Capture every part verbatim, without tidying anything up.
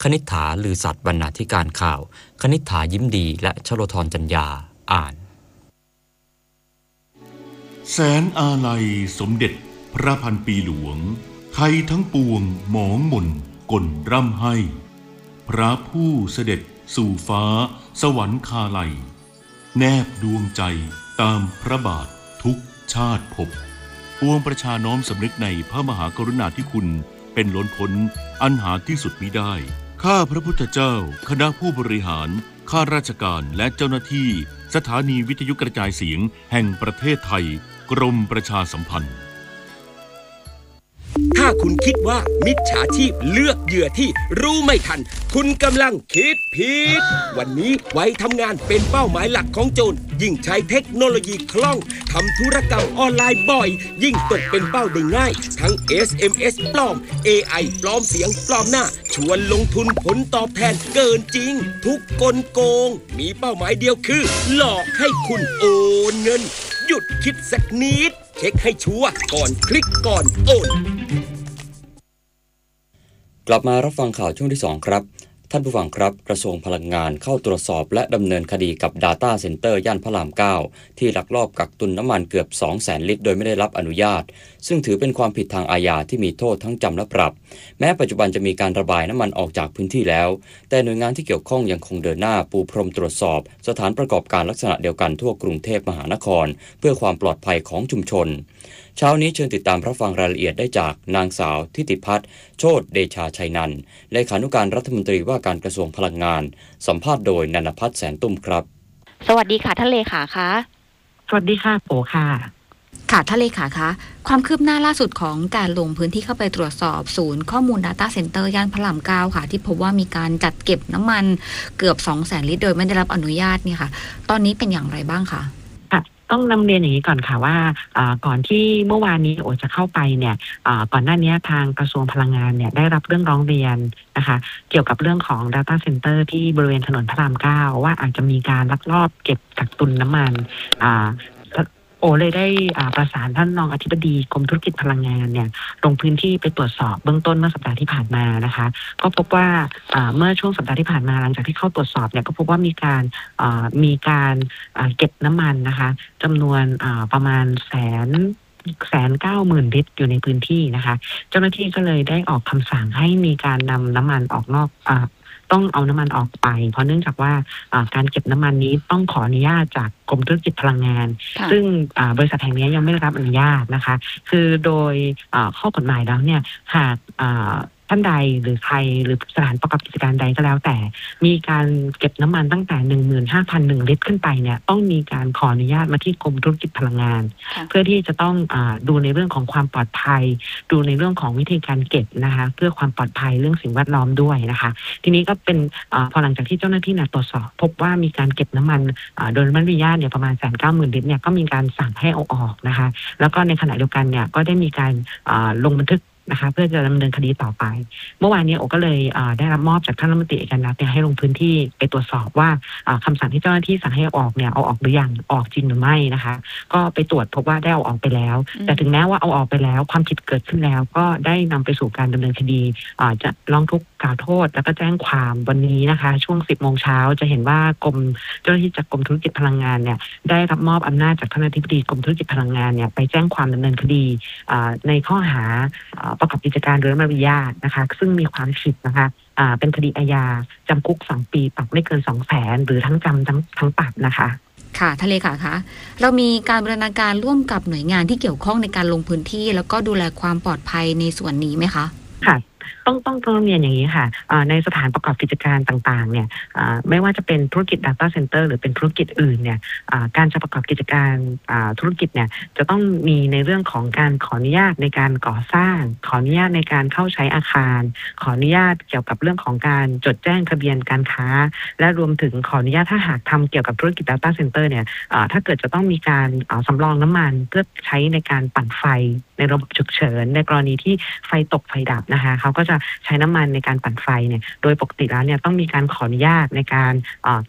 ณิษฐาลือสัตว์บรรณาธิการข่าวคณิษฐายิ้มดีและชโลธรจัญญาอ่านแสนอาลัยสมเด็จพระพันปีหลวงไทยทั้งปวงหมองหม่นก่นร่ำให้พระผู้เสด็จสู่ฟ้าสวรรคาลัยแนบดวงใจตามพระบาททุกชาติภพปวงประชาน้อมสำนึกในพระมหากรุณาธิคุณเป็นล้นพ้นอันหาที่สุดมิได้ข้าพระพุทธเจ้าคณะผู้บริหารข้าราชการและเจ้าหน้าที่สถานีวิทยุกระจายเสียงแห่งประเทศไทยกรมประชาสัมพันธ์ถ้าคุณคิดว่ามิจฉาชีพเลือกเหยื่อที่รู้ไม่ทันคุณกำลังคิดผิดวันนี้ไว้ทำงานเป็นเป้าหมายหลักของโจรยิ่งใช้เทคโนโลยีคล่องทำธุรกรรมออนไลน์บ่อยยิ่งตกเป็นเป้าได้ง่ายทั้ง เอส เอ็ม เอส ปลอม เอ ไอ ปลอมเสียงปลอมหน้าชวนลงทุนผลตอบแทนเกินจริงทุกกลโกงมีเป้าหมายเดียวคือหลอกให้คุณโอนเงินหยุดคิดสักนิดเช็คให้ชัวร์ก่อนคลิกก่อนโอนกลับมารับฟังข่าวช่วงที่สองครับท่านผู้ฟังครับกระทรวงพลังงานเข้าตรวจสอบและดำเนินคดีกับ Data Center ย่านพระรามเก้าที่ลักลอบกักตุนน้ำมันเกือบ สองแสน ลิตรโดยไม่ได้รับอนุญาตซึ่งถือเป็นความผิดทางอาญาที่มีโทษทั้งจำและปรับแม้ปัจจุบันจะมีการระบายน้ำมันออกจากพื้นที่แล้วแต่หน่วยงานที่เกี่ยวข้องยังคงเดินหน้าปูพรมตรวจสอบสถานประกอบการลักษณะเดียวกันทั่วกรุงเทพมหานครเพื่อความปลอดภัยของชุมชนเช้านี้เชิญติดตามรับฟังรายละเอียดได้จากนางสาวทิติพัฒน์โชติเดชาชัยนันท์เลขานุการรัฐมนตรีว่าการกระทรวงพลังงานสัมภาษณ์โดยนันทพัฒน์แสนตุ้มครับสวัสดีค่ะท่านเลขาคะสวัสดีค่ะโอค่ะค่ะท่านเลขาคะความคืบหน้าล่าสุดของการลงพื้นที่เข้าไปตรวจสอบศูนย์ข้อมูล Data Center ย่านพระรามเก้าค่ะที่พบว่ามีการจัดเก็บน้ำมันเกือบ สองแสน ลิตรโดยไม่ได้รับอนุญาตเนี่ยค่ะตอนนี้เป็นอย่างไรบ้างคะต้องนำเรียนอย่างนี้ก่อนค่ะว่าก่อนที่เมื่อวานนี้โอจะเข้าไปเนี่ยก่อนหน้านี้ทางกระทรวงพลังงานเนี่ยได้รับเรื่องร้องเรียนนะคะเกี่ยวกับเรื่องของ Data Center ที่บริเวณถนนพระรามเก้าว่าอาจจะมีการลักลอบเก็บกักตุนน้ำมันโอเลยได้ประสานท่านรองอธิบดีกรมธุรกิจพลังงานเนี่ยลงพื้นที่ไปตรวจสอบเบื้องต้นเมื่อสัปดาห์ที่ผ่านมานะคะก็พบว่าเมื่อช่วงสัปดาห์ที่ผ่านมาหลังจากที่เข้าตรวจสอบเนี่ยก็พบว่ามีการมีการเก็บน้ำมันนะคะจำนวนประมาณแสนแสนเก้าหมื่นลิตรอยู่ในพื้นที่นะคะเจ้าหน้าที่ก็เลยได้ออกคำสั่งให้มีการนำน้ำมันออกนอกต้องเอาน้ำมันออกไปเพราะเนื่องจากว่าการเก็บน้ำมันนี้ต้องขออนุญาตจากกรมธุรกิจพลังงานซึ่งบริษัทแห่งนี้ยังไม่ได้รับอนุญาตนะคะคือโดยข้อกฎหมายแล้วเนี่ยหากท่านใดหรือใครหรือสถานประกอบกิจการใดก็แล้วแต่มีการเก็บน้ำมันตั้งแต่ หนึ่งหมื่นห้าพันหนึ่ง ลิตรขึ้นไปเนี่ยต้องมีการขออนุญาตมาที่กรมธุรกิจพลังงานเพื่อที่จะต้องอ่าดูในเรื่องของความปลอดภัยดูในเรื่องของวิธีการเก็บนะคะเพื่อความปลอดภัยเรื่องสิ่งแวดล้อมด้วยนะคะทีนี้ก็เป็นอ่าพอหลังจากที่เจ้าหน้าที่ตรวจสอบพบว่ามีการเก็บน้ำมันอ่าโดยไม่ได้รับอนุญาตเนี่ยประมาณ หนึ่งแสนเก้าหมื่น ลิตรเนี่ยก็มีการสั่งให้เอาออกนะคะแล้วก็ในขณะเดียวกันเนี่ยก็ได้มีการอ่าลงบันทึกนะคะเพื่อจะดำเนินคดีต่อไปเมื่อวานนี้โอก็เลยได้รับมอบจากท่านรัฐมนตรีเอกนัทเนี่ยให้ลงพื้นที่ไปตรวจสอบว่าคำสั่งที่เจ้าหน้าที่สั่งให้เอาออกเนี่ยเอาออกหรือยังออกจริงหรือไม่นะคะก็ไปตรวจพบว่าได้เอาออกไปแล้วแต่ถึงแม้ว่าเอาออกไปแล้วความผิดเกิดขึ้นแล้วก็ได้นำไปสู่การดำเนินคดีจะร้องทุกข์กล่าวโทษแล้วก็แจ้งความวันนี้นะคะช่วง สิบโมงเช้าจะเห็นว่ากรมเจ้าหน้าที่จากกรมธุรกิจพลังงานเนี่ยได้รับมอบอำนาจจากท่านอธิบดีกรมธุรกิจพลังงานเนี่ยไปแจ้งความดำเนินคดีในข้อหาประกอบกิจการโดยไม่ได้รับอนุญาตนะคะซึ่งมีความผิดนะคะเป็นคดีอาญาจำคุกสองปีปรับไม่เกิน สองแสน หรือทั้งจำทั้งทั้งปรับนะคะค่ะทะเลค่ะคะเรามีการบูรณาการร่วมกับหน่วยงานที่เกี่ยวข้องในการลงพื้นที่แล้วก็ดูแลความปลอดภัยในส่วนนี้ไหมคะค่ะต้องต้องต้องเรียนอย่างนี้ค่ะในสถานประกอบกิจการต่างๆเนี่ยไม่ว่าจะเป็นธุรกิจ Data Center หรือเป็นธุรกิจอื่นเนี่ยการจะประกอบกิจการธุรกิจเนี่ยจะต้องมีในเรื่องของการขออนุญาตในการก่อสร้างขออนุญาตในการเข้าใช้อาคารขออนุญาตเกี่ยวกับเรื่องของการจดแจ้งทะเบียนการค้าและรวมถึงขออนุญาตถ้าหากทำเกี่ยวกับธุรกิจ Data Center เนี่ยถ้าเกิดจะต้องมีการสำรองน้ำมันเพื่อใช้ในการปั่นไฟในระบบฉุกเฉินในกรณีที่ไฟตกไฟดับนะคะเขาก็จะใช้น้ำมันในการปั่นไฟเนี่ยโดยปกติแล้วเนี่ยต้องมีการขออนุญาตในการเก็บ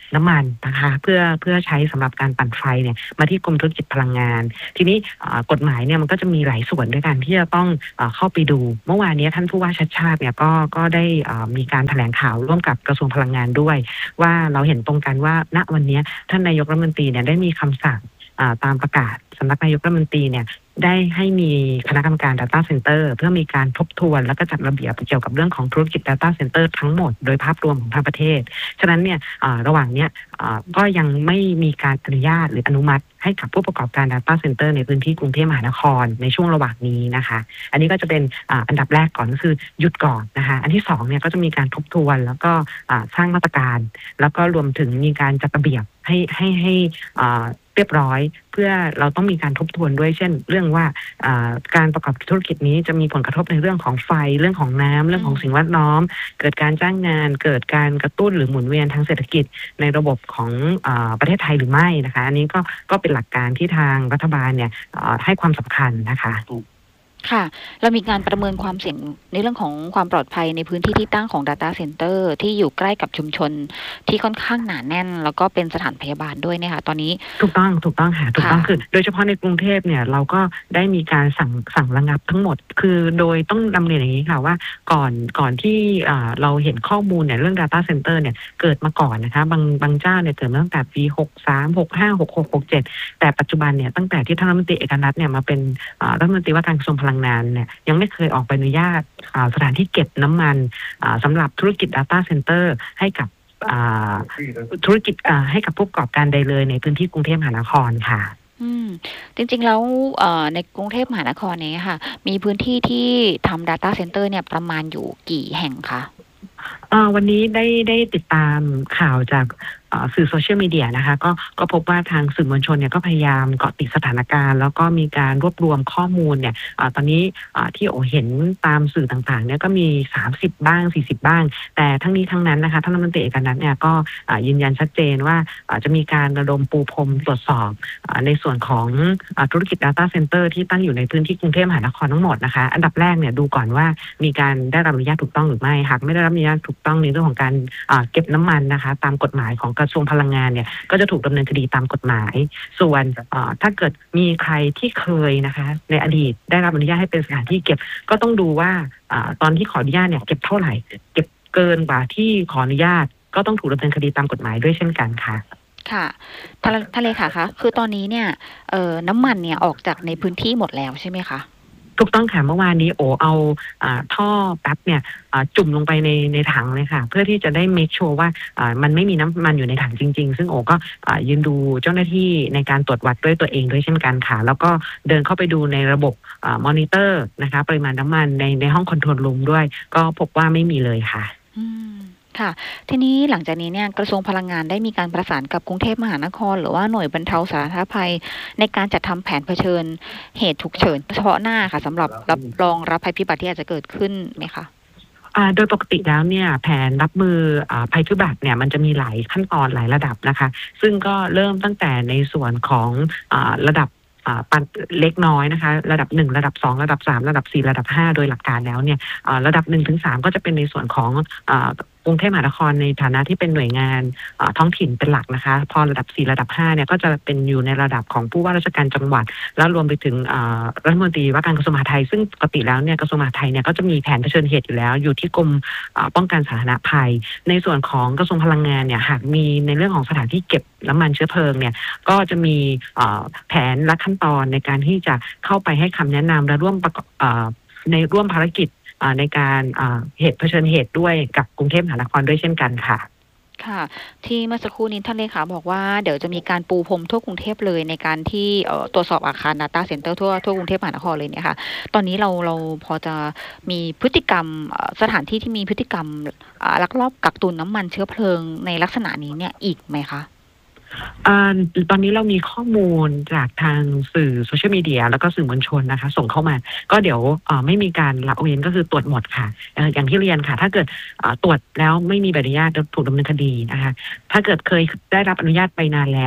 น้ำมันนะคะเพื่อเพื่อใช้สำหรับการปั่นไฟเนี่ยมาที่กรมธุรกิจพลังงานทีนี้กฎหมายเนี่ยมันก็จะมีหลายส่วนด้วยกันที่จะต้องเข้าไปดูเมื่อวานนี้ท่านผู้ว่าชัชชาติเนี่ยก็ก็ได้มีการแถลงข่าวร่วมกับกระทรวงพลังงานด้วยว่าเราเห็นตรงกันว่าณวันนี้ท่านนายกรัฐมนตรีเนี่ยได้มีคำสั่งตามประกาศสำนักนายกรัฐมนตรีเนี่ยได้ให้มีคณะกรรมการ Data Center เพื่อมีการทบทวนแล้วก็จัดระเบียบเกี่ยวกับเรื่องของธุรกิจ Data Center ทั้งหมดโดยภาพรวมของทั้งประเทศฉะนั้นเนี่ยระหว่างเนี้ยก็ยังไม่มีการอนุญาตหรืออนุมัติให้กับผู้ประกอบการ Data Center ในพื้นที่กรุงเทพมหานครในช่วงระหว่างนี้นะคะอันนี้ก็จะเป็นอันดับแรกก่อนก็คือหยุดก่อนนะคะอันที่สองเนี่ยก็จะมีการทบทวนแล้วก็สร้างมาตรการแล้วก็รวมถึงมีการจัดระเบียบให้ให้ให้เรียบร้อยเพื่อเราต้องมีการทบทวนด้วยเช่นเรื่องว่าการประกอบธุรกิจนี้จะมีผลกระทบในเรื่องของไฟเรื่องของน้ำเรื่องของสิ่งแวดล้อมเกิดการจ้างงานเกิดการกระตุ้นหรือหมุนเวียนทางเศรษฐกิจในระบบของประเทศไทยหรือไม่นะคะอันนี้ก็ก็เป็นหลักการที่ทางรัฐบาลเนี่ยให้ความสำคัญนะคะค่ะเรามีการประเมินความเสี่ยงในเรื่องของความปลอดภัยในพื้นที่ที่ตั้งของ Data Center ที่อยู่ใกล้กับชุมชนที่ค่อนข้างหนาแน่นแล้วก็เป็นสถานพยาบาลด้วยนะคะตอนนี้ถูกต้องถูกต้องค่ะถูกต้องคือโดยเฉพาะในกรุงเทพเนี่ยเราก็ได้มีการสั่งสั่งระงับทั้งหมดคือโดยต้องดำเนินอย่างนี้ค่ะว่าก่อนก่อนที่เราเห็นข้อมูลเนี่ยเรื่อง Data Center เนี่ยเกิดมาก่อนนะคะบางบางเจ้าเนี่ยเกิดมาตั้งแต่ปีหกสาม หกห้า หกหก หกเจ็ดแต่ปัจจุบันเนี่ยตั้งแต่ที่ท่านรัฐมนตรีเอกนัทเนี่ยมาเป็นรัฐมนตรีว่าการกระทรวงพลังงานเนี่ยยังไม่เคยออกใบอนุญาตสถานที่เก็บน้ำมันสำหรับธุรกิจ Data Center ให้กับธุรกิจให้กับผู้ประกอบการใดเลยในพื้นที่กรุงเทพมหานครค่ะอืมจริงๆแล้วในกรุงเทพมหานครเนี่ยค่ะมีพื้นที่ที่ทำ Data Center เนี่ยประมาณอยู่กี่แห่งคะวันนี้ได้ได้ติดตามข่าวจากสื่อโซเชียลมีเดียนะคะก็ก็พบว่าทางสื่อมวลชนเนี่ยก็พยายามเกาะติดสถานการณ์แล้วก็มีการรวบรวมข้อมูลเนี่ยตอนนี้ที่โอเห็นตามสื่อต่างๆเนี่ยก็มีสามสิบบ้างสี่สิบบ้างแต่ทั้งนี้ทั้งนั้นนะคะท่านรัฐมนตรีเอกนัทเนี่ยก็ยืนยันชัดเจนว่าจะมีการระดมปูพรมตรวจสอบในส่วนของธุรกิจ Data Center ที่ตั้งอยู่ในพื้นที่กรุงเทพมหานครทั้งหมดนะคะอันดับแรกเนี่ยดูก่อนว่ามีการได้รับอนุญาตถูกต้องหรือไม่หากไม่ได้รับอนุญาตถูกต้องในเรื่องของการเก็บน้ำมันนะคะตามกฎหมายของกระทรวงพลังงานเนี่ยก็จะถูกดำเนินคดีตามกฎหมายส่วนถ้าเกิดมีใครที่เคยนะคะในอดีตได้รับอนุญาตให้เป็นสถานที่เก็บก็ต้องดูว่าตอนที่ขออนุญาตเนี่ยเก็บเท่าไหร่เก็บเกินกว่าที่ขออนุญาตก็ต้องถูกดำเนินคดีตามกฎหมายด้วยเช่นกันค่ะค่ะทะเลค่ะคะคือตอนนี้เนี่ยน้ำมันเนี่ยออกจากในพื้นที่หมดแล้วใช่ไหมคะถูกต้องค่ะเมื่อวานนี้โอเอาท่อแป๊บเนี่ยจุ่มลงไปในในถังเลยค่ะเพื่อที่จะได้ make sure ว่ามันไม่มีน้ำมันอยู่ในถังจริงๆซึ่งโอก็ยืนดูเจ้าหน้าที่ในการตรวจวัดด้วยตัวเองด้วยเช่นกันค่ะแล้วก็เดินเข้าไปดูในระบบมอนิเตอร์นะคะปริมาณน้ำมันในในห้องคอนโทรลรูมด้วยก็พบว่าไม่มีเลยค่ะค่ะทีนี้หลังจากนี้เนี่ยกระทรวงพลังงานได้มีการประสานกับกรุงเทพมหานครหรือว่าหน่วยบรรเทาสาธารณภัยในการจัดทำแผนเผชิญเหตุฉุกเฉินเฉพาะหน้าค่ะสำหรับรับรองรับภัยพิบัติที่อาจจะเกิดขึ้นไหมคะโดยปกติแล้วเนี่ยแผนรับมือภัยพิบัติเนี่ยมันจะมีหลายขั้นตอนหลายระดับนะคะซึ่งก็เริ่มตั้งแต่ในส่วนของระดับปันเล็กน้อยนะคะระดับหนึ่งระดับสองระดับสามระดับสี่ระดับห้าโดยหลักการแล้วเนี่ยระดับหนึ่งถึงสามก็จะเป็นในส่วนของกรุงเทพมหานครในฐานะที่เป็นหน่วยงานท้องถิ่นเป็นหลักนะคะพอระดับสี่ระดับห้าเนี่ยก็จะเป็นอยู่ในระดับของผู้ว่าราชการจังหวัดแล้วรวมไปถึงรัฐมนตรีว่าการกระทรวงมหาดไทยซึ่งปกติแล้วเนี่ยกระทรวงมหาดไทยเนี่ยก็จะมีแผนเผชิญเหตุอยู่แล้วอยู่ที่กรมป้องกันสาธารณภัยในส่วนของกระทรวงพลังงานเนี่ยหากมีในเรื่องของสถานที่เก็บน้ำมันเชื้อเพลิงเนี่ยก็จะมีแผนและขั้นตอนในการที่จะเข้าไปให้คำแนะนำและร่วมในร่วมภารกิจในการเหตุเผชิญเหตุด้วยกับกรุงเทพมหานครด้วยเช่นกันค่ะค่ะที่เมื่อสักครู่นี้ท่านเลขาบอกว่าเดี๋ยวจะมีการปูพรมทั่วกรุงเทพเลยในการที่ตรวจสอบอาคาร Data Center ทั่วทั่วกรุงเทพมหานครเลยเนี่ยค่ะตอนนี้เราเราพอจะมีพฤติกรรมสถานที่ที่มีพฤติกรรมลักลอบกักตุนน้ำมันเชื้อเพลิงในลักษณะนี้เนี่ยอีกไหมคะตอนนี้เรามีข้อมูลจากทางสื่อโซเชียลมีเดียแล้วก็สื่อมวลชนนะคะส่งเข้ามาก็เดี๋ยวไม่มีการละเว้นก็คือตรวจหมดค่ะอย่างที่เรียนค่ะถ้าเกิดตรวจแล้วไม่มีใบอนุญาตถูกดำเนินคดีนะคะถ้าเกิดเคยได้รับอนุญาตไปนานแล้ว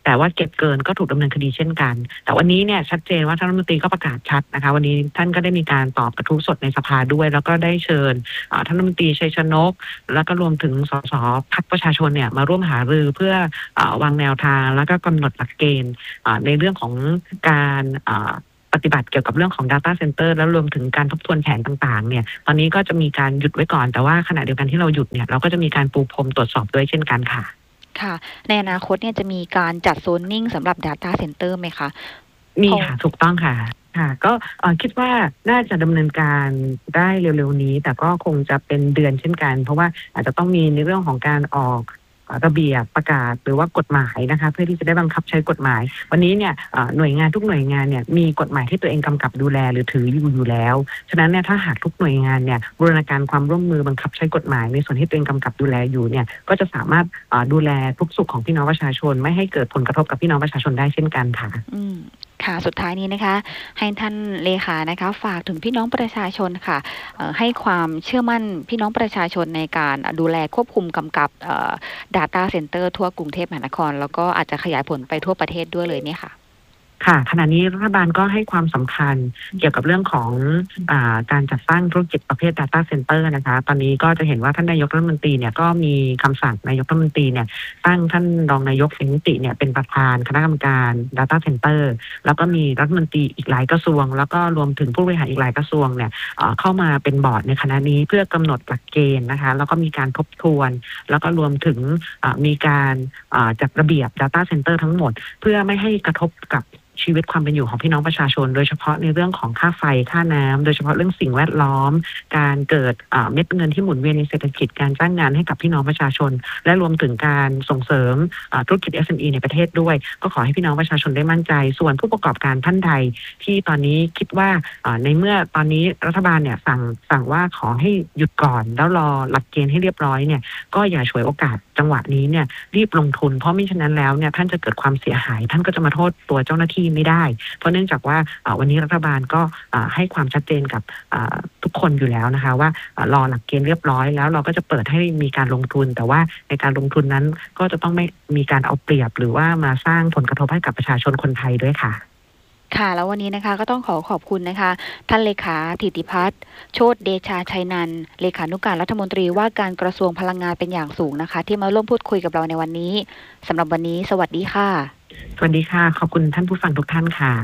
แต่ว่าเก็บเกินก็ถูกดำเนินคดีเช่นกันแต่วันนี้เนี่ยชัดเจนว่าท่านรัฐมนตรีก็ประกาศชัดนะคะวันนี้ท่านก็ได้มีการตอบกระทู้สดในสภาด้วยแล้วก็ได้เชิญท่านรัฐมนตรีชัยชนกแล้วก็รวมถึงสสพรรคประชาชนเนี่ยมาร่วมหารือเพื่อวางแนวทางแล้วก็กำหนดหลักเกณฑ์ในเรื่องของการปฏิบัติเกี่ยวกับเรื่องของ Data Center แล้วรวมถึงการทบทวนแผนต่างๆเนี่ยตอนนี้ก็จะมีการหยุดไว้ก่อนแต่ว่าขณะเดียวกันที่เราหยุดเนี่ยเราก็จะมีการปูพรมตรวจสอบด้วยเช่นกันค่ะค่ะในอนาคตเนี่ยจะมีการจัดโซนนิ่งสำหรับ Data Center ไหมคะมีค่ะถูกต้องค่ะค่ะก็คิดว่าน่าจะดำเนินการได้เร็วๆนี้แต่ก็คงจะเป็นเดือนเช่นกันเพราะว่าอาจจะต้องมีในเรื่องของการออกระเบียบประกาศหรือว่ากฎหมายนะคะเพื่อที่จะได้บังคับใช้กฎหมายวันนี้เนี่ยหน่วยงานทุกหน่วยงานเนี่ยมีกฎหมายที่ตัวเองกำกับดูแลหรือถืออยู่อยู่แล้วฉะนั้นเนี่ยถ้าหากทุกหน่วยงานเนี่ยบูรณาการความร่วมมือบังคับใช้กฎหมายในส่วนที่ตัวเองกำกับดูแลอยู่เนี่ยก็จะสามารถดูแลทุกสุขของพี่น้องประชาชนไม่ให้เกิดผลกระทบกับพี่น้องประชาชนได้เช่นกันค่ะอืมค่ะสุดท้ายนี้นะคะให้ท่านเลขานะคะฝากถึงพี่น้องประชาชนค่ะให้ความเชื่อมั่นพี่น้องประชาชนในการดูแลควบคุมกำกับ Data Center ทั่วกรุงเทพมหานครแล้วก็อาจจะขยายผลไปทั่วประเทศด้วยเลยเนี่ยค่ะค่ะขณะนี้รัฐบาลก็ให้ความสำคัญเกี่ยวกับเรื่องของอ่าการจัดสร้างธุรกิจประเภท Data Center นะคะตอนนี้ก็จะเห็นว่าท่านนายกรัฐมนตรีเนี่ยก็มีคำสั่งนายกรัฐมนตรีเนี่ยตั้งท่านรองนายกเสรีนิติเนี่ยเป็นประธานคณะกรรมการ Data Center แล้วก็มีรัฐมนตรีอีกหลายกระทรวงแล้วก็รวมถึงผู้บริหารอีกหลายกระทรวงเนี่ยเข้ามาเป็นบอร์ดในคณะนี้เพื่อกำหนดหลักเกณฑ์นะคะแล้วก็มีการทบทวนแล้วก็รวมถึงมีการจัดระเบียบ Data Center ทั้งหมดเพื่อไม่ให้กระทบกับชีวิตความเป็นอยู่ของพี่น้องประชาชนโดยเฉพาะในเรื่องของค่าไฟค่าน้ำโดยเฉพาะเรื่องสิ่งแวดล้อมการเกิดเม็ดเงินที่หมุนเวียนในเศรษฐกิจการจ้างงานให้กับพี่น้องประชาชนและรวมถึงการส่งเสริมธุรกิจ เอส เอ็ม อี ในประเทศด้วยก็ขอให้พี่น้องประชาชนได้มั่นใจส่วนผู้ประกอบการท่านใดที่ตอนนี้คิดว่าในเมื่อตอนนี้รัฐบาลเนี่ยสั่งสั่งว่าขอให้หยุดก่อนแล้วรอหลักเกณฑ์ให้เรียบร้อยเนี่ยก็อย่าฉวยโอกาสจังหวะนี้เนี่ยรีบลงทุนเพราะมิฉะนั้นแล้วเนี่ยท่านจะเกิดความเสียหายท่านก็จะมาโทษตัวเจ้าหน้าที่ไม่ได้เพราะเนื่องจากว่าวันนี้รัฐบาลก็ให้ความชัดเจนกับทุกคนอยู่แล้วนะคะว่ารอหลักเกณฑ์เรียบร้อยแล้วเราก็จะเปิดให้มีการลงทุนแต่ว่าในการลงทุนนั้นก็จะต้องไม่มีการเอาเปรียบหรือว่ามาสร้างผลกระทบให้กับประชาชนคนไทยด้วยค่ะค่ะแล้ววันนี้นะคะก็ต้องขอขอบคุณนะคะท่านเลขาถิติพัฒน์โชติเดชาชัยนันท์เลขานุการรัฐมนตรีว่าการกระทรวงพลังงานเป็นอย่างสูงนะคะที่มาร่วมพูดคุยกับเราในวันนี้สำหรับวันนี้สวัสดีค่ะสวัสดีค่ะขอบคุณท่านผู้ฟังทุกท่านค่ะ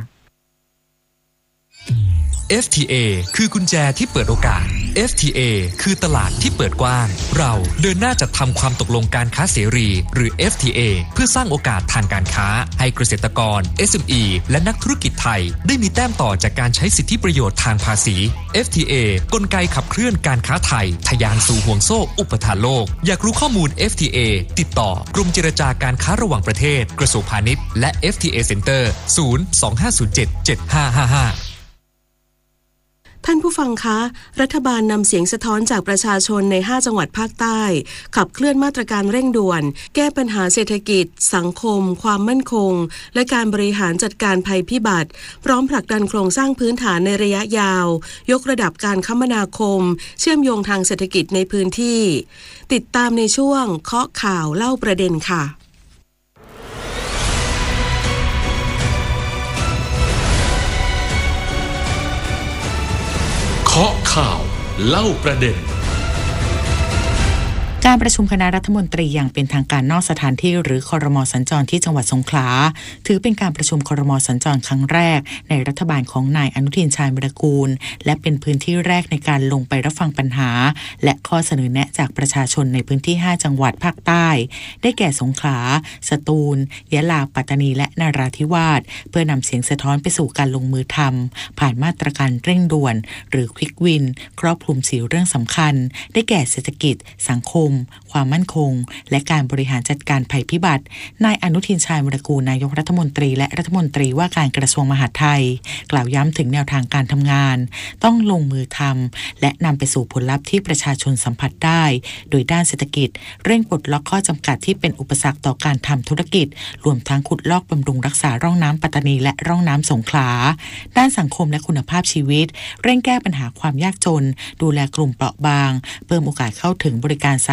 เอฟ ที เอ คือกุญแจที่เปิดโอกาส เอฟ ที เอ คือตลาดที่เปิดกว้างเราเดินหน้าจัดทำความตกลงการค้าเสรีหรือ เอฟ ที เอ เพื่อสร้างโอกาสทางการค้าให้เกษตรกร เอส เอ็ม อี และนักธุรกิจไทยได้มีแต้มต่อจากการใช้สิทธิประโยชน์ทางภาษี เอฟ ที เอ กลไกขับเคลื่อนการค้าไทยทะยานสู่ห่วงโซ่อุปทานโลกอยากรู้ข้อมูล เอฟ ที เอ ติดต่อกรมเจรจาการค้าระหว่างประเทศกระทรวงพาณิชย์และ เอฟ ที เอ Center ศูนย์ สอง ห้า ศูนย์ เจ็ด เจ็ด ห้า ห้า ห้าท่านผู้ฟังคะรัฐบาลนำเสียงสะท้อนจากประชาชนในห้าจังหวัดภาคใต้ขับเคลื่อนมาตรการเร่งด่วนแก้ปัญหาเศรษฐกิจสังคมความมั่นคงและการบริหารจัดการภัยพิบัติพร้อมผลักดันโครงสร้างพื้นฐานในระยะยาวยกระดับการคมนาคมเชื่อมโยงทางเศรษฐกิจในพื้นที่ติดตามในช่วงเคาะข่าวเล่าประเด็นค่ะเคาะข่าวเล่าประเด็นการประชุมคณะรัฐมนตรีอย่างเป็นทางการนอกสถานที่หรือครม.สัญจรที่จังหวัดสงขลาถือเป็นการประชุมครม.สัญจรครั้งแรกในรัฐบาลของนายอนุทินชาญวิรากูลและเป็นพื้นที่แรกในการลงไปรับฟังปัญหาและข้อเสนอแนะจากประชาชนในพื้นที่ห้าจังหวัดภาคใต้ได้แก่สงขลาสตูลยะลาปัตตานีและนราธิวาสเพื่อนำเสียงสะท้อนไปสู่การลงมือทำผ่านมาตรการเร่งด่วนหรือควิกวินครอบคลุมสี่เรื่องสำคัญได้แก่เศรษฐกิจสังคมความมั่นคงและการบริหารจัดการภัยพิบัตินายอนุทินชาญวิรากูลนายกรัฐมนตรีและรัฐมนตรีว่าการกระทรวงมหาดไทยกล่าวย้ำถึงแนวทางการทำงานต้องลงมือทำและนำไปสู่ผลลัพธ์ที่ประชาชนสัมผัสได้โดยด้านเศรษฐกิจเร่งปลดล็อกข้อจำกัดที่เป็นอุปสรรคต่อการทำธุรกิจรวมทั้งขุดลอกบำรุงรักษาร่องน้ำปัตตานีและร่องน้ำสงขลาด้านสังคมและคุณภาพชีวิตเร่งแก้ปัญหาความยากจนดูแลกลุ่มเปราะบางเพิ่มโอกาสเข้าถึงบริการสาธารณ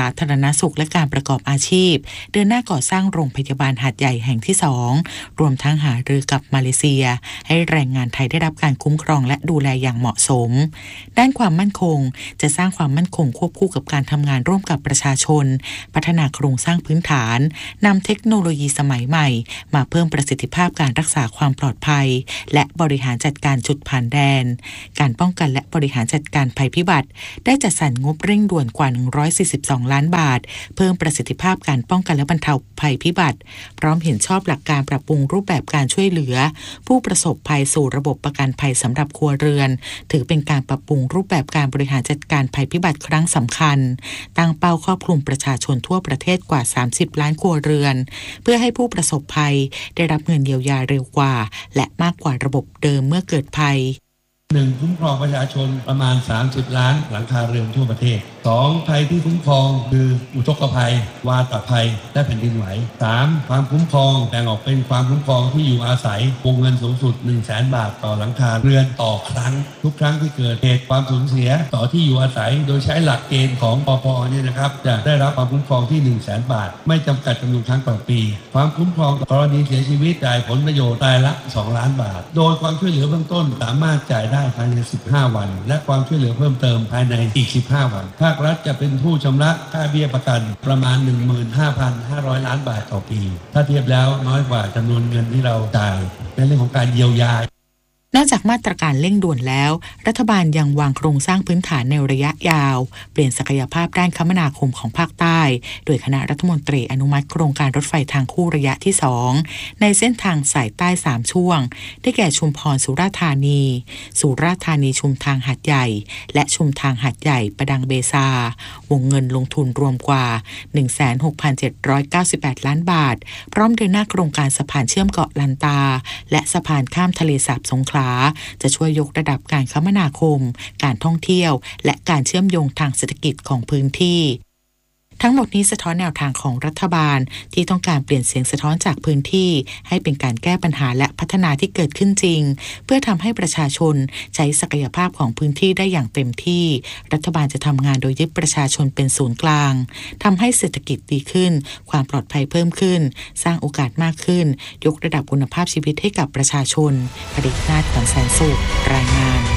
ณสุขและการประกอบอาชีพเดินหน้าก่อสร้างโรงพยาบาลหาดใหญ่แห่งที่สองรวมทั้งหารือกับมาเลเซียให้แรงงานไทยได้รับการคุ้มครองและดูแลอย่างเหมาะสมด้านความมั่นคงจะสร้างความมั่นคงควบคู่กับการทำงานร่วมกับประชาชนพัฒนาโครงสร้างพื้นฐานนำเทคโนโลยีสมัยใหม่มาเพิ่มประสิทธิภาพการรักษาความปลอดภัยและบริหารจัดการจุดผ่านแดนการป้องกันและบริหารจัดการภัยพิบัติได้จัดสรรงบเร่งด่วนกว่าหนึ่งร้อยสี่สิบสองล้านบาทเพิ่มประสิทธิภาพการป้องกันและบรรเทาภัยพิบัติพร้อมเห็นชอบหลักการปรับปรุงรูปแบบการช่วยเหลือผู้ประสบภัยสู่ระบบประกันภัยสำหรับครัวเรือนถือเป็นการปรับปรุงรูปแบบการบริหารจัดการภัยพิบัติครั้งสำคัญตั้งเป้าครอบคลุมประชาชนทั่วประเทศกว่าสามสิบล้านครัวเรือนเพื่อให้ผู้ประสบภัยได้รับเงินเยียวยาเร็วกว่าและมากกว่าระบบเดิมเมื่อเกิดภัยหนึ่งคุ้มครองประชาชนประมาณสามสิบล้านหลังคาเรือนทั่วประเทศสองภัยที่คุ้มครองคืออุทกภัยวาตภัยและแผ่นดินไหวสามความคุ้มครองแบ่งออกเป็นความคุ้มครองที่อยู่อาศัยวงเงินสูงสุด หนึ่งแสน บาทต่อหลังคาเรือนต่อครั้งทุกครั้งที่เกิดเหตุความสูญเสียต่อที่อยู่อาศัยโดยใช้หลักเกณฑ์ของปปเนี่ยนะครับจะได้รับความคุ้มครองที่ หนึ่งแสน บาทไม่จำกัดจำนวนครั้งต่อปีความคุ้มครองกรณีเสียชีวิตจ่ายผลประโยชน์รายละสองล้านบาทโดยความช่วยเหลือเบื้องต้นสามารถจ่ายได้ภายในสิบห้าวันและความช่วยเหลือเพิ่มเติมภายในอีกสิบห้าวันภาครัฐจะเป็นผู้ชำระค่าเบี้ยประกันประมาณ หนึ่งหมื่นห้าพันห้าร้อย ล้านบาทต่อปีถ้าเทียบแล้วน้อยกว่าจำนวนเงินที่เราจ่ายในเรื่องของการเยียวยานอกจากมาตรการเร่งด่วนแล้วรัฐบาลยังวางโครงสร้างพื้นฐานในระยะยาวเปลี่ยนศักยภาพด้านคมนาคมของภาคใต้โดยคณะรัฐมนตรีอนุมัติโครงการรถไฟทางคู่ระยะที่สองในเส้นทางสายใต้สามช่วงได้แก่ชุมพรสุราษฎร์ธานีสุราษฎร์ธานีชุมทางหาดใหญ่และชุมทางหาดใหญ่ประดังเบซาวงเงินลงทุนรวมกว่า หนึ่งแสนหกพันเจ็ดร้อยเก้าสิบแปด ล้านบาทพร้อมเดินหน้าโครงการสะพานเชื่อมเกาะลันตาและสะพานข้ามทะเลสาบสงขลาจะช่วยยกระดับการคมนาคมการท่องเที่ยวและการเชื่อมโยงทางเศรษฐกิจของพื้นที่ทั้งหมดนี้สะท้อนแนวทางของรัฐบาลที่ต้องการเปลี่ยนเสียงสะท้อนจากพื้นที่ให้เป็นการแก้ปัญหาและพัฒนาที่เกิดขึ้นจริงเพื่อทำให้ประชาชนใช้ศักยภาพของพื้นที่ได้อย่างเต็มที่รัฐบาลจะทำงานโดยยึดประชาชนเป็นศูนย์กลางทำให้เศรษฐกิจดีขึ้นความปลอดภัยเพิ่มขึ้นสร้างโอกาสมากขึ้นยกระดับคุณภาพชีวิตให้กับประชาชนผลิตนาฏขวัญแสนสุขรายงาน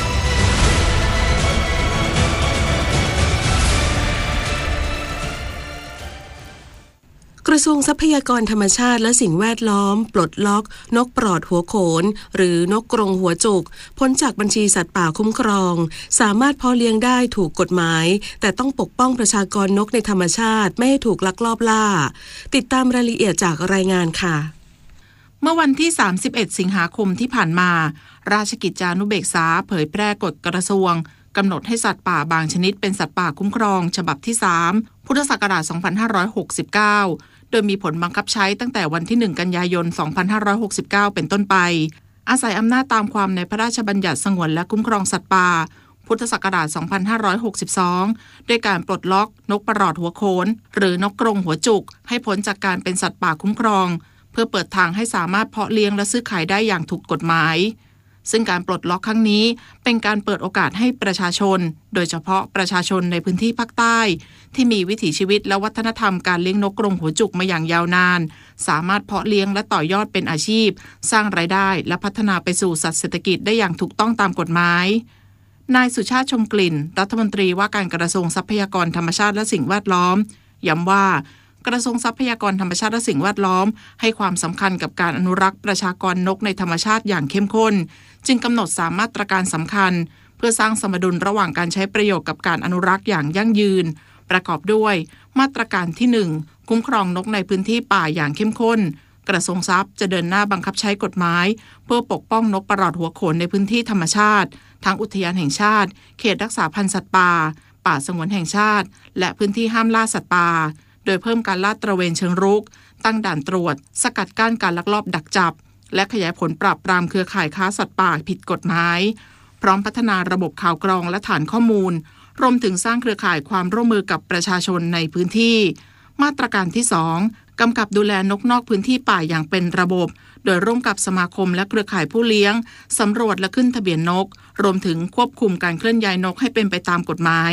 กระทรวงทรัพยากรธรรมชาติและสิ่งแวดล้อมปลดล็อกนกปลอดหัวโขนหรือนกกรงหัวจุกพ้นจากบัญชีสัตว์ป่าคุ้มครองสามารถเพาะเลี้ยงได้ถูกกฎหมายแต่ต้องปกป้องประชากรนกในธรรมชาติไม่ให้ถูกลักลอบล่าติดตามรายละเอียดจากรายงานค่ะเมื่อวันที่สามสิบเอ็ดสิงหาคมที่ผ่านมาราชกิจจานุเบกษาเผยแพร่กฎกระทรวงกำหนดให้สัตว์ป่าบางชนิดเป็นสัตว์ป่าคุ้มครองฉบับที่สามพุทธศักราชสองพันห้าร้อยหกสิบเก้าโดยมีผลบังคับใช้ตั้งแต่วันที่หนึ่งกันยายนสองพันห้าร้อยหกสิบเก้าเป็นต้นไปอาศัยอำนาจตามความในพระราชบัญญัติสงวนและคุ้มครองสัตว์ป่าพุทธศักราชสองพันห้าร้อยหกสิบสองด้วยการปลดล็อกนกประหลอดหัวโขนหรือนกกรงหัวจุกให้พ้นจากการเป็นสัตว์ป่าคุ้มครองเพื่อเปิดทางให้สามารถเพาะเลี้ยงและซื้อขายได้อย่างถูกกฎหมายซึ่งการปลดล็อกครั้งนี้เป็นการเปิดโอกาสให้ประชาชนโดยเฉพาะประชาชนในพื้นที่ภาคใต้ที่มีวิถีชีวิตและวัฒนธรรมการเลี้ยงนกกรงหัวจุกมาอย่างยาวนานสามารถเพาะเลี้ยงและต่อยอดเป็นอาชีพสร้างรายได้และพัฒนาไปสู่สัตว์เศรษฐกิจได้อย่างถูกต้องตามกฎหมายนายสุชาติชมกลิ่นรัฐมนตรีว่าการกระทรวงทรัพยากรธรรมชาติและสิ่งแวดล้อมย้ำว่ากระทรวงทรัพยากรธรรมชาติและสิ่งแวดล้อมให้ความสำคัญกับการอนุรักษ์ประชากรนกในธรรมชาติอย่างเข้มข้นจึงกำหนดสามมาตรการสำคัญเพื่อสร้างสมดุลระหว่างการใช้ประโยชน์กับการอนุรักษ์อย่างยั่งยืนประกอบด้วยมาตรการที่หนึ่งคุ้มครองนกในพื้นที่ป่าอย่างเข้มข้นกระทรวงทรัพย์จะเดินหน้าบังคับใช้กฎหมายเพื่อปกป้องนกประหลอดหัวโขนในพื้นที่ธรรมชาติทั้งอุทยานแห่งชาติเขตรักษาพันธุ์สัตว์ป่าป่าสงวนแห่งชาติและพื้นที่ห้ามล่าสัตว์ป่าโดยเพิ่มการลาดตระเวนเชิงรุกตั้งด่านตรวจสกัดกั้นการลักลอบดักจับและขยายผลปราบปรามเครือข่ายค้าสัตว์ป่าผิดกฎหมายพร้อมพัฒนาระบบข่าวกรองและฐานข้อมูลรวมถึงสร้างเครือข่ายความร่วมมือกับประชาชนในพื้นที่มาตรการที่สองกำกับดูแลนกนอกพื้นที่ป่าอย่างเป็นระบบโดยร่วมกับสมาคมและเครือข่ายผู้เลี้ยงสำรวจและขึ้นทะเบียนนกรวมถึงควบคุมการเคลื่อนย้ายนกให้เป็นไปตามกฎหมาย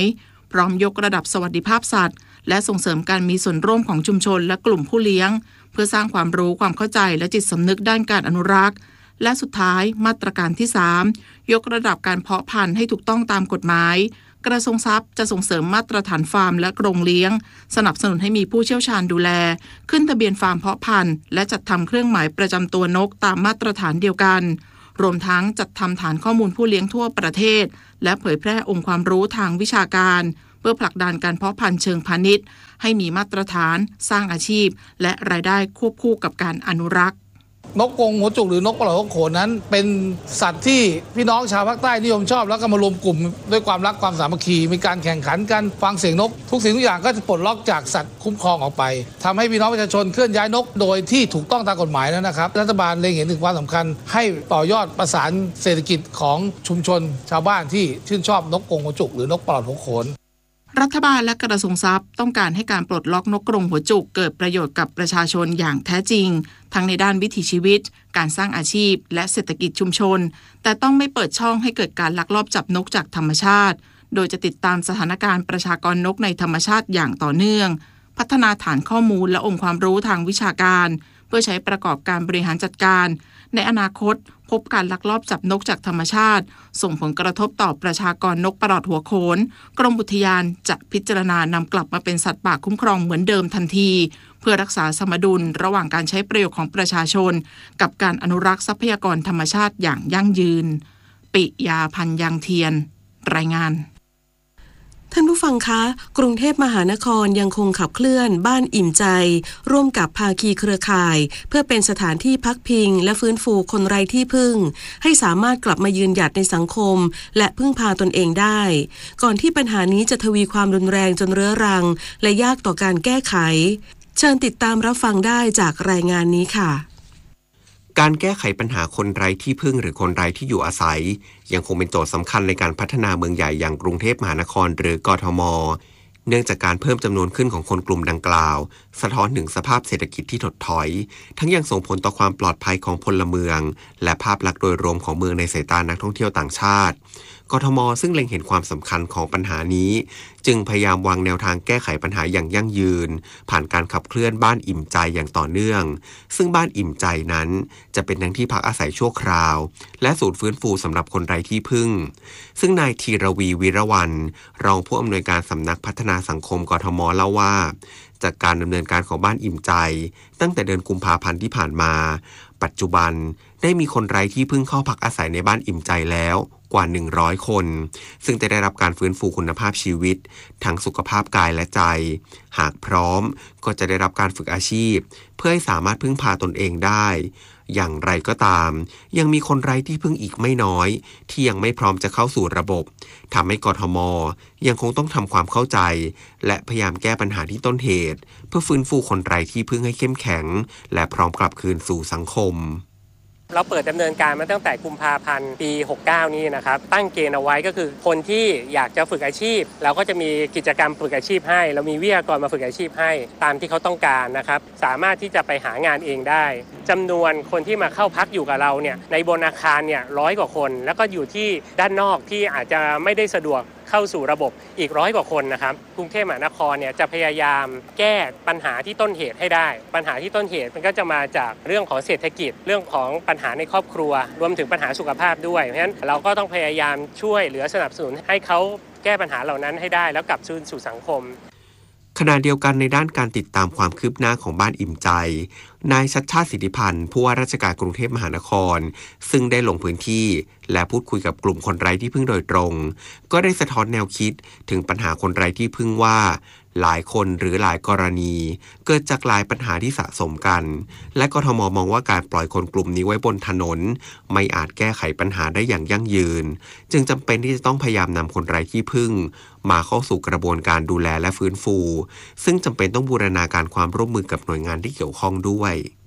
พร้อมยกระดับสวัสดิภาพสัตว์และส่งเสริมการมีส่วนร่วมของชุมชนและกลุ่มผู้เลี้ยงเพื่อสร้างความรู้ความเข้าใจและจิตสำนึกด้านการอนุรักษ์และสุดท้ายมาตรการที่สามยกระดับการเพาะพันธุ์ให้ถูกต้องตามกฎหมายกระทรวงทรัพย์จะส่งเสริมมาตรฐานฟาร์มและกรงเลี้ยงสนับสนุนให้มีผู้เชี่ยวชาญดูแลขึ้นทะเบียนฟาร์มเพาะพันธุ์และจัดทำเครื่องหมายประจำตัวนกตามมาตรฐานเดียวกันรวมทั้งจัดทำฐานข้อมูลผู้เลี้ยงทั่วประเทศและเผยแพร่องค์ความรู้ทางวิชาการเพื่อผลักดันการเพาะพันธุ์เชิงพาณิชย์ให้มีมาตรฐานสร้างอาชีพและรายได้ควบคู่กับการอนุรักษ์นกกรงหัวจุกหรือนกปลอดหัวโขนนั้นเป็นสัตว์ที่พี่น้องชาวภาคใต้นิยมชอบแล้วก็มารวมกลุ่มด้วยความรักความสามัคคีมีการแข่งขันกันฟังเสียงนกทุกสิ่งทุกอย่างก็จะปลดล็อกจากสัตว์คุ้มครองออกไปทำให้พี่น้องประชาชนเคลื่อนย้ายนกโดยที่ถูกต้องตามกฎหมายแล้วนะครับรัฐบาลเล็งเห็นถึงความสำคัญให้ต่อยอดประสานเศรษฐกิจของชุมชนชาวบ้านที่ชื่นชอบนกกรงหัวจุกหรือนกปลอดหัวโขนรัฐบาลและกระทรวงทรัพย์ต้องการให้การปลดล็อกนกกรงหัวจุกเกิดประโยชน์กับประชาชนอย่างแท้จริงทั้งในด้านวิถีชีวิตการสร้างอาชีพและเศรษฐกิจชุมชนแต่ต้องไม่เปิดช่องให้เกิดการลักลอบจับนกจากธรรมชาติโดยจะติดตามสถานการณ์ประชากรนกในธรรมชาติอย่างต่อเนื่องพัฒนาฐานข้อมูลและองค์ความรู้ทางวิชาการเพื่อใช้ประกอบการบริหารจัดการในอนาคตพบการลักลอบจับนกจากธรรมชาติส่งผลกระทบต่อประชากรนกปลอดหัวโขนกรมอุทยานจะพิจารณานำกลับมาเป็นสัตว์ป่าคุ้มครองเหมือนเดิมทันทีเพื่อรักษาสมดุลระหว่างการใช้ประโยชน์ของประชาชนกับการอนุรักษ์ทรัพยากรธรรมชาติอย่างยั่งยืนปิยาพันธ์ยังเทียนรายงานท่านผู้ฟังคะกรุงเทพมหานครยังคงขับเคลื่อนบ้านอิ่มใจร่วมกับภาคีเครือข่ายเพื่อเป็นสถานที่พักพิงและฟื้นฟูคนไร้ที่พึ่งให้สามารถกลับมายืนหยัดในสังคมและพึ่งพาตนเองได้ก่อนที่ปัญหานี้จะทวีความรุนแรงจนเรื้อรังและยากต่อการแก้ไขเชิญติดตามรับฟังได้จากรายงานนี้ค่ะการแก้ไขปัญหาคนไร้ที่พึ่งหรือคนไร้ที่อยู่อาศัยยังคงเป็นโจทย์สำคัญในการพัฒนาเมืองใหญ่อย่างกรุงเทพมหานครหรือกทม.เนื่องจากการเพิ่มจำนวนขึ้นของคนกลุ่มดังกล่าวสะท้อนถึงสภาพเศรษฐกิจที่ถดถอยทั้งยังส่งผลต่อความปลอดภัยของพลเมืองและภาพลักษณ์โดยรวมของเมืองในสายตานักท่องเที่ยวต่างชาติกทม.ซึ่งเล็งเห็นความสำคัญของปัญหานี้จึงพยายามวางแนวทางแก้ไขปัญหาอย่างยั่งยืนผ่านการขับเคลื่อนบ้านอิ่มใจอย่างต่อเนื่องซึ่งบ้านอิ่มใจนั้นจะเป็นทั้งที่พักอาศัยชั่วคราวและศูนย์ฟื้นฟูสำหรับคนไร้ที่พึ่งซึ่งนายธีรวีวีรวรรณรองผู้อำนวยการสำนักพัฒนาสังคมกทม.เล่าว่าจากการดำเนินการของบ้านอิ่มใจตั้งแต่เดือนกุมภาพันธ์ที่ผ่านมาปัจจุบันได้มีคนไร้ที่พึ่งเข้าพักอาศัยในบ้านอิ่มใจแล้วกว่าหนึ่งร้อยคนซึ่งจะได้รับการฟื้นฟูคุณภาพชีวิตทั้งสุขภาพกายและใจหากพร้อมก็จะได้รับการฝึกอาชีพเพื่อให้สามารถพึ่งพาตนเองได้อย่างไรก็ตามยังมีคนไร้ที่พึ่งอีกไม่น้อยที่ยังไม่พร้อมจะเข้าสู่ระบบทำให้กทม.ยังคงต้องทำความเข้าใจและพยายามแก้ปัญหาที่ต้นเหตุเพื่อฟื้นฟูคนไร้ที่พึ่งให้เข้มแข็งและพร้อมกลับคืนสู่สังคมเราเปิดดำเนินการมาตั้งแต่กุมภาพันธ์ปีหกเก้านี้นะครับตั้งเกณฑ์เอาไว้ก็คือคนที่อยากจะฝึกอาชีพเราก็จะมีกิจกรรมฝึกอาชีพให้เรามีวิทยากรมาฝึกอาชีพให้ตามที่เขาต้องการนะครับสามารถที่จะไปหางานเองได้จำนวนคนที่มาเข้าพักอยู่กับเราเนี่ยในบนอาคารเนี่ยร้อยกว่าคนแล้วก็อยู่ที่ด้านนอกที่อาจจะไม่ได้สะดวกเข้าสู่ระบบอีกร้อยกว่าคนนะครับกรุงเทพมหานครเนี่ยจะพยายามแก้ปัญหาที่ต้นเหตุให้ได้ปัญหาที่ต้นเหตุมันก็จะมาจากเรื่องของเศรษฐกิจเรื่องของปัญหาในครอบครัวรวมถึงปัญหาสุขภาพด้วยเพราะฉะนั้นเราก็ต้องพยายามช่วยเหลือสนับสนุนให้เขาแก้ปัญหาเหล่านั้นให้ได้แล้วกลับคืนสู่สังคมขณะเดียวกันในด้านการติดตามความคืบหน้าของบ้านอิ่มใจนายชัชชาติสิทธิพันธ์ผู้ว่าราชการกรุงเทพมหานครซึ่งได้ลงพื้นที่และพูดคุยกับกลุ่มคนไร้ที่พึ่งโดยตรงก็ได้สะท้อนแนวคิดถึงปัญหาคนไร้ที่พึ่งว่าหลายคนหรือหลายกรณีเกิดจากหลายปัญหาที่สะสมกันและกทม.มองว่าการปล่อยคนกลุ่มนี้ไว้บนถนนไม่อาจแก้ไขปัญหาได้อย่างยั่งยืนจึงจำเป็นที่จะต้องพยายามนำคนไร้ที่พึ่งมาเข้าสู่กระบวนการดูแลและฟื้นฟูซึ่งจำเป็นต้องบูรณาการความร่วมมือกับหน่วยงานที่เกี่ยวข้องด้วย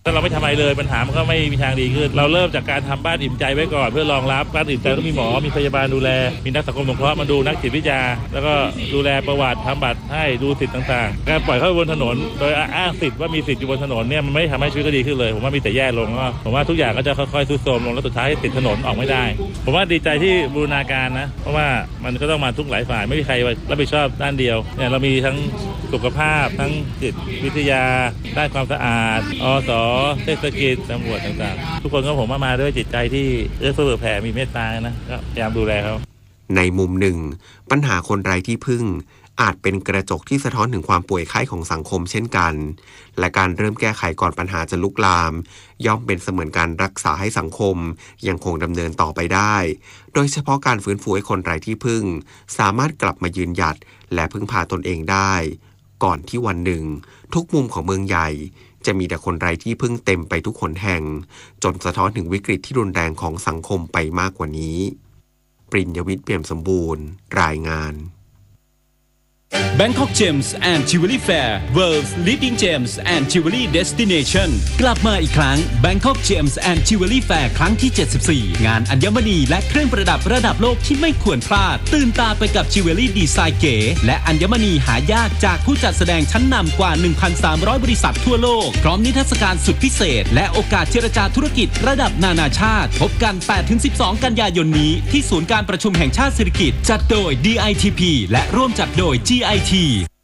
ถ้าเราไม่ทำอะไรเลยปัญหามันก็ไม่มีทางดีขึ้นเราเริ่มจากการทำบ้านอิ่มใจไว้ก่อนเพื่อรองรับบ้านอิ่มใจต้องมีหมอมีพยาบาลดูแลมีนักสังคมสงเคราะห์มาดูนักจิตวิทยาแล้วก็ดูแลประวัติทำบัตรให้ดูสิทธิ์ต่างๆการปล่อยเข้าบนถนนโดยอ้างสิทธิ์ว่ามีสิทธิ์อยู่บนถนนเนี่ยมันไม่ทำให้ชีวิตก็ดีขึ้นเลยผมว่ามีแต่แย่ลงก็ผมว่าทุกอย่างก็จะค่อยๆทรุดโทรมลงแล้วสุดท้ายติดถนนออกไม่ได้ผมว่าดีใจที่บูรณาการนะเพราะว่ามันก็ต้องมาทุกหลายฝ่ายไม่มีใครรับผิดชอบด้านเดียวเนี่ยเรามีทั้งสุขภาพทั้งจิตวิทยาด้านความสะอาดอสเทศกิจตำรวจต่างๆทุกคนก็ผมว่ามาด้วยจิตใจที่เอื้อเฟื้อแผ่มีเมตตานะก็พยายามดูแลเขาในมุมหนึ่งปัญหาคนไร้ที่พึ่งอาจเป็นกระจกที่สะท้อนถึงความป่วยไข้ของสังคมเช่นกันและการเริ่มแก้ไขก่อนปัญหาจะลุกลามย่อมเป็นเสมือนการรักษาให้สังคมยังคงดำเนินต่อไปได้โดยเฉพาะการฟื้นฟูให้คนไร้ที่พึ่งสามารถกลับมายืนหยัดและพึ่งพาตนเองได้ก่อนที่วันหนึ่งทุกมุมของเมืองใหญ่จะมีแต่คนไร้ที่พึ่งเต็มไปทุกหนแห่งจนสะท้อนถึงวิกฤตที่รุนแรงของสังคมไปมากกว่านี้ปริญญวิทย์เปี่ยมสมบูรณ์รายงาน Bangkok Gems and Jewelry Fair World's Leading Gems and Jewelry Destination กลับมาอีกครั้ง Bangkok Gems and Jewelry Fair ครั้งที่เจ็ดสิบสี่งานอัญมณีและเครื่องประดับระดับโลกที่ไม่ควรพลาดตื่นตาไปกับจิวเวลรี่ดีไซน์เก๋และอัญมณีหายากจากผู้จัดแสดงชั้นนำกว่า หนึ่งพันสามร้อย บริษัททั่วโลกพร้อมนิทรรศการสุดพิเศษและโอกาสเจรจาธุรกิจระดับนานาชาติพบกัน แปดถึงสิบสอง กันยายนนี้ที่ศูนย์การประชุมแห่งชาติสิริกิติ์จัดโดย ดี ไอ ที พี และร่วมจัดโดย จี ไอ ที